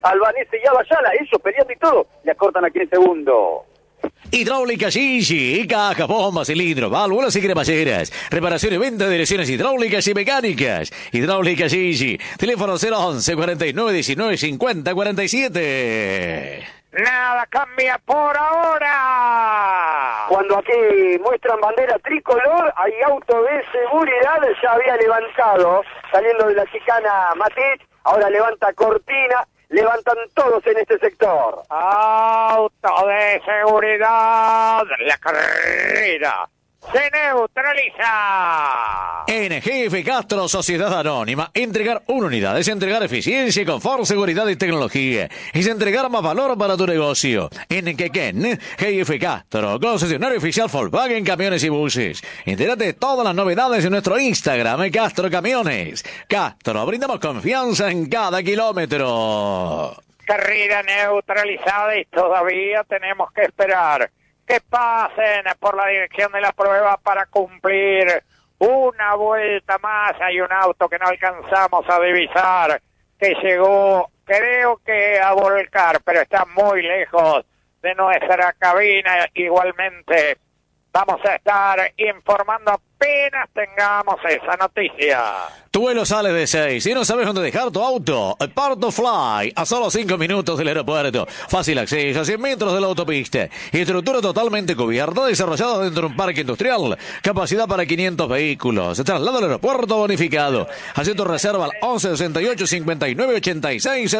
Albanese y Abayala, ellos peleando y todo, le acortan aquí en segundo. Hidráulica Gigi, caja, bomba, cilindro, válvulas y cremalleras. Reparación y venta de direcciones hidráulicas y mecánicas. Hidráulica Gigi. Teléfono 011 49 19 50 47. Nada cambia por ahora. Cuando aquí muestran bandera tricolor, hay auto de seguridad, ya había levantado, saliendo de la chicana Matiz, ahora levanta Cortina, levantan todos en este sector. Auto de seguridad, la carrera se neutraliza. NGF Castro Sociedad Anónima. Entregar una unidad es entregar eficiencia, confort, seguridad y tecnología. Es entregar más valor para tu negocio. En Quequén, GF Castro, concesionario oficial Volkswagen Camiones y Buses. Entérate de todas las novedades en nuestro Instagram, Castro Camiones. Castro, brindamos confianza en cada kilómetro. Carrera neutralizada y todavía tenemos que esperar que pasen por la dirección de la prueba para cumplir una vuelta más. Hay un auto que no alcanzamos a divisar, que llegó, creo que a volcar, pero está muy lejos de nuestra cabina. Igualmente vamos a estar informando apenas tengamos esa noticia. Tu vuelo sale de 6 y no sabes dónde dejar tu auto. Parto Fly, a solo 5 minutos del aeropuerto. Fácil acceso a 100 metros de la autopista. Estructura totalmente cubierta, desarrollada dentro de un parque industrial. Capacidad para 500 vehículos. Traslado al aeropuerto bonificado. Haz tu reserva al 11 68 59 86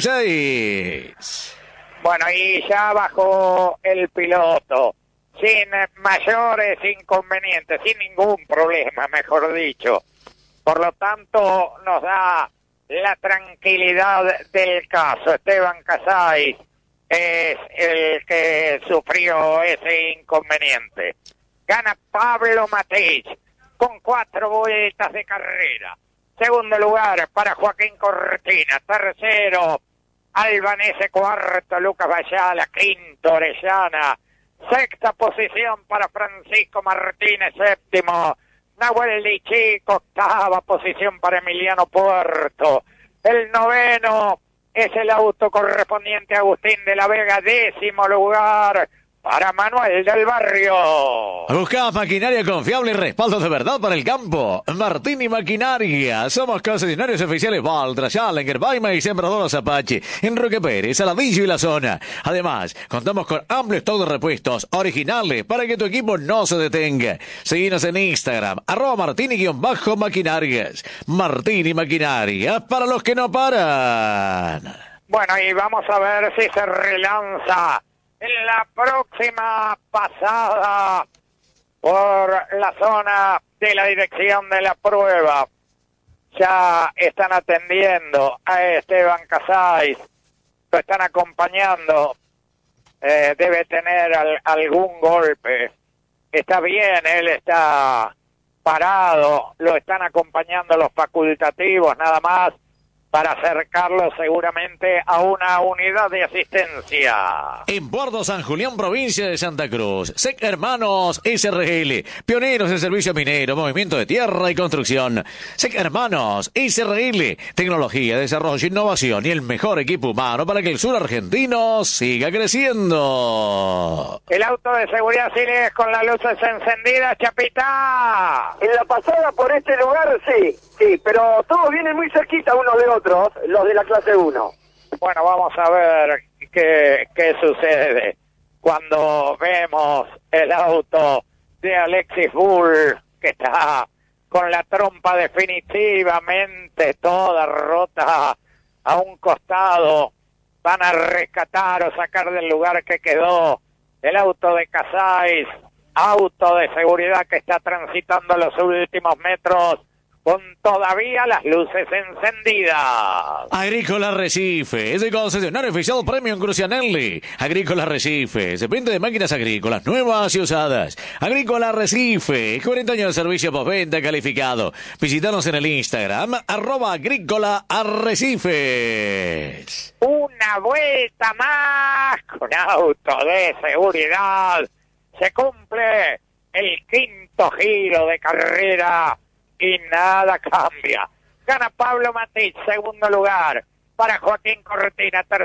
76. Bueno, y ya bajó el piloto, sin mayores inconvenientes, sin ningún problema, mejor dicho. Por lo tanto, nos da la tranquilidad del caso. Esteban Casais es el que sufrió ese inconveniente. Gana Pablo Mateix con 4 vueltas de carrera. Segundo lugar para Joaquín Cortina. Tercero, Albanese. Cuarto, Lucas Bayala. Quinto, Orellana. Sexta posición para Francisco Martínez. Séptimo, Nahuel Lichico. Octava posición para Emiliano Puerto. El noveno es el auto correspondiente a Agustín de la Vega. 10º lugar para Manuel del Barrio. Buscás maquinaria confiable y respaldo de verdad para el campo. Martín y Maquinaria. Somos concesionarios oficiales Valtra, Challenger, Baima y Sembradoras Apache. En Roque Pérez, Saladillo y la zona. Además, contamos con amplio stock de repuestos originales para que tu equipo no se detenga. Seguinos en Instagram, @Martín_Maquinarias. Martín y Maquinaria, para los que no paran. Bueno, y vamos a ver si se relanza en la próxima pasada por la zona de la dirección de la prueba. Ya están atendiendo a Esteban Casais, lo están acompañando. Debe tener algún golpe. Está bien, él está parado, lo están acompañando los facultativos nada más, para acercarlo seguramente a una unidad de asistencia. En Puerto San Julián, provincia de Santa Cruz, SEC Hermanos SRL, pioneros en servicio minero, movimiento de tierra y construcción. SEC Hermanos SRL, tecnología, desarrollo, innovación y el mejor equipo humano para que el sur argentino siga creciendo. El auto de seguridad sigue con las luces encendidas, Chapita. En la pasada por este lugar, sí, pero todos vienen muy cerquita unos de otros, los de la clase 1. Bueno, vamos a ver qué sucede cuando vemos el auto de Alexis Bull, que está con la trompa definitivamente toda rota a un costado. Van a rescatar o sacar del lugar que quedó el auto de Casais, auto de seguridad que está transitando los últimos metros con todavía las luces encendidas. Agrícola Arrecife, es el concesionario oficial Premium Crucianelli. Agrícola Arrecife, se vende de máquinas agrícolas nuevas y usadas. Agrícola Arrecife, 40 años de servicio postventa calificado. Visítanos en el Instagram, @Agrícola Arrecifes. Una vuelta más con auto de seguridad. Se cumple el 5º giro de carrera y nada cambia. Gana Pablo Mateix, segundo lugar. para Joaquín Cortina, tercero.